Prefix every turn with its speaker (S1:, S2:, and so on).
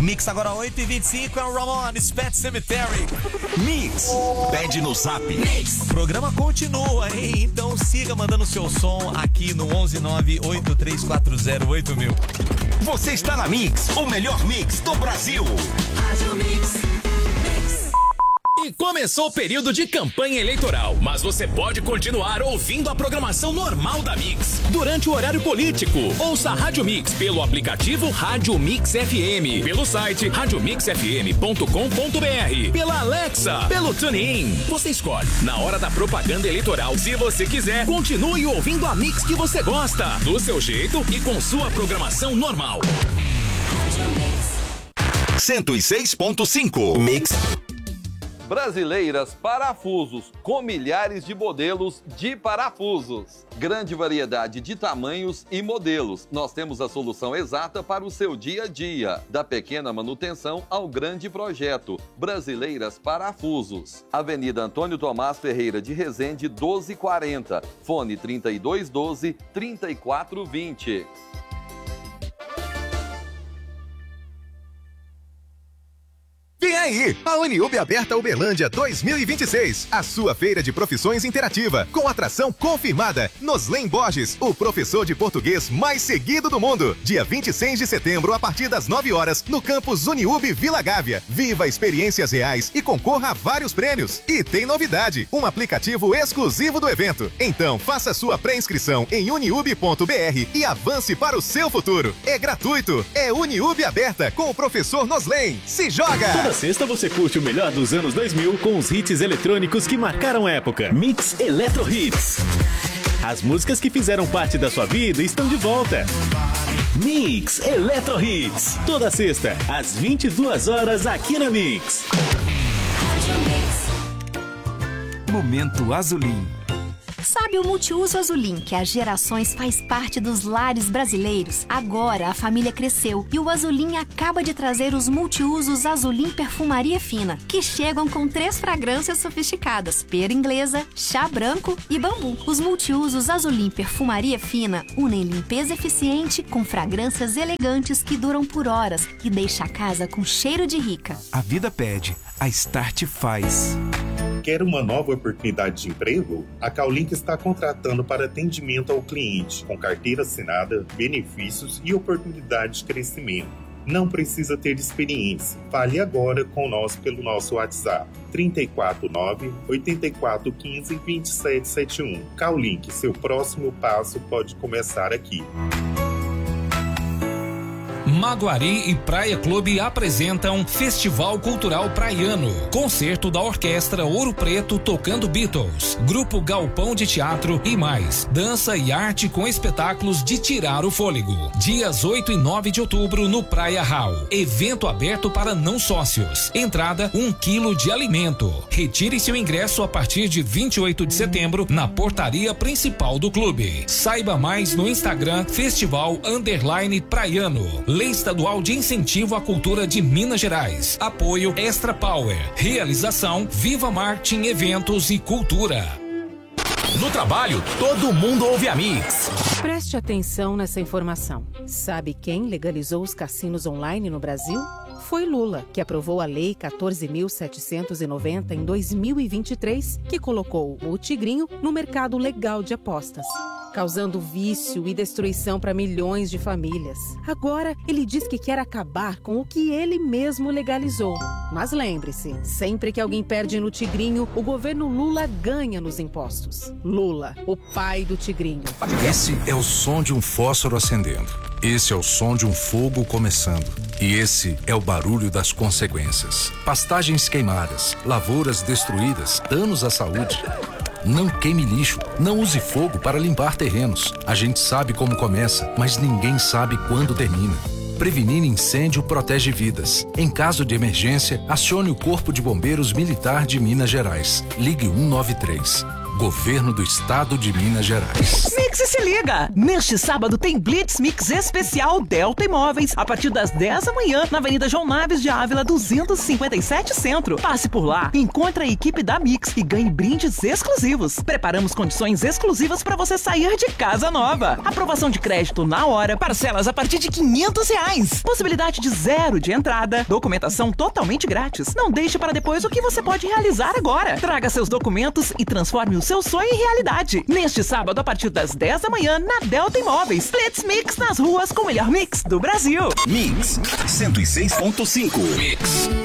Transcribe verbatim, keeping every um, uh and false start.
S1: Mix agora oito e vinte e cinco, é o Ramones, Pet Cemetery.
S2: Mix, pede no zap.
S1: Mix. O programa continua, hein? Então siga mandando seu som aqui no onze nove oito três quatro zero oito mil.
S2: Você está na Mix, o melhor mix do Brasil.
S3: Rádio Mix.
S4: E começou o período de campanha eleitoral, mas você pode continuar ouvindo a programação normal da Mix durante o horário político. Ouça a Rádio Mix pelo aplicativo Rádio Mix F M, pelo site rádio mix f m ponto com ponto b r, pela Alexa, pelo TuneIn. Você escolhe na hora da propaganda eleitoral. Se você quiser, continue ouvindo a Mix que você gosta, do seu jeito e com sua programação normal.
S2: cento e seis ponto cinco Mix.
S5: Brasileiras Parafusos, com milhares de modelos de parafusos. Grande variedade de tamanhos e modelos. Nós temos a solução exata para o seu dia a dia. Da pequena manutenção ao grande projeto. Brasileiras Parafusos. Avenida Antônio Tomás Ferreira de Resende, doze quarenta. Fone trinta e dois doze, trinta e quatro vinte.
S6: Vem aí, a Uniub Aberta Uberlândia dois mil e vinte e seis, a sua feira de profissões interativa, com atração confirmada. Noslen Borges, o professor de português mais seguido do mundo. Dia vinte e seis de setembro, a partir das nove horas, no campus Uniub Vila Gávea. Viva experiências reais e concorra a vários prêmios. E tem novidade, um aplicativo exclusivo do evento. Então, faça sua pré-inscrição em uniub ponto b r e avance para o seu futuro. É gratuito, é Uniub Aberta com o professor Noslen. Se joga!
S7: Toda sexta você curte o melhor dos anos dois mil com os hits eletrônicos que marcaram a época. Mix Eletro Hits. As músicas que fizeram parte da sua vida estão de volta. Mix Eletro Hits. Toda sexta, às vinte e duas horas, aqui na Mix.
S8: Momento Azulim.
S9: Sabe o multiuso Azulim, que há gerações faz parte dos lares brasileiros? Agora a família cresceu e o Azulim acaba de trazer os multiusos Azulim Perfumaria Fina, que chegam com três fragrâncias sofisticadas: pera inglesa, chá branco e bambu. Os multiusos Azulim Perfumaria Fina unem limpeza eficiente com fragrâncias elegantes que duram por horas e deixa a casa com cheiro de rica.
S8: A vida pede, a Start faz.
S10: Quer uma nova oportunidade de emprego? A Cowlink está contratando para atendimento ao cliente, com carteira assinada, benefícios e oportunidade de crescimento. Não precisa ter experiência. Fale agora com nós pelo nosso WhatsApp três quatro nove, oito quatro um cinco, dois sete sete um. Cowlink, seu próximo passo pode começar aqui.
S11: Maguari e Praia Clube apresentam Festival Cultural Praiano. Concerto da Orquestra Ouro Preto tocando Beatles. Grupo Galpão de Teatro e mais. Dança e arte com espetáculos de tirar o fôlego. Dias oito e nove de outubro no Praia Hall. Evento aberto para não sócios. Entrada um quilo de alimento. Retire seu ingresso a partir de vinte e oito de setembro na portaria principal do clube. Saiba mais no Instagram Festival Underline Praiano. Lei Estadual de Incentivo à Cultura de Minas Gerais. Apoio Extra Power. Realização Viva Marketing Eventos e Cultura.
S4: No trabalho, todo mundo ouve a Mix.
S12: Preste atenção nessa informação. Sabe quem legalizou os cassinos online no Brasil? Foi Lula, que aprovou a Lei quatorze mil setecentos e noventa em dois mil e vinte e três, que colocou o Tigrinho no mercado legal de apostas, causando vício e destruição para milhões de famílias. Agora, ele diz que quer acabar com o que ele mesmo legalizou. Mas lembre-se, sempre que alguém perde no Tigrinho, o governo Lula ganha nos impostos. Lula, o pai do Tigrinho.
S13: Esse é o som de um fósforo acendendo. Esse é o som de um fogo começando. E esse é o barulho das consequências. Pastagens queimadas, lavouras destruídas, danos à saúde. Não queime lixo, não use fogo para limpar terrenos. A gente sabe como começa, mas ninguém sabe quando termina. Prevenir incêndio protege vidas. Em caso de emergência, acione o Corpo de Bombeiros Militar de Minas Gerais. Ligue um nove três. Governo do Estado de Minas Gerais.
S3: Mix se liga! Neste sábado tem Blitz Mix especial Delta Imóveis, a partir das dez da manhã, na Avenida João Naves de Ávila, duzentos e cinquenta e sete Centro. Passe por lá, encontre a equipe da Mix e ganhe brindes exclusivos. Preparamos condições exclusivas para você sair de casa nova. Aprovação de crédito na hora, parcelas a partir de quinhentos reais. Possibilidade de zero de entrada, documentação totalmente grátis. Não deixe para depois o que você pode realizar agora. Traga seus documentos e transforme o seu sonho em realidade. Neste sábado, a partir das dez da manhã, na Delta Imóveis. Blitz Mix nas ruas com o melhor mix do Brasil.
S2: Mix cento e seis ponto cinco. Mix.